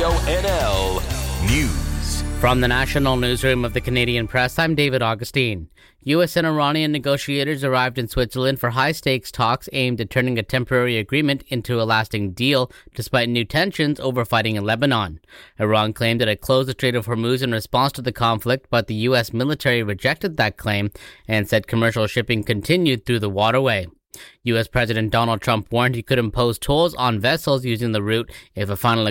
Radio NL News. From the National Newsroom of the Canadian Press, I'm David Augustine. U.S. and Iranian negotiators arrived in Switzerland for high-stakes talks aimed at turning a temporary agreement into a lasting deal, despite new tensions over fighting in Lebanon. Iran claimed that it closed the Strait of Hormuz in response to the conflict, but the U.S. military rejected that claim and said commercial shipping continued through the waterway. U.S. President Donald Trump warned he could impose tolls on vessels using the route if a final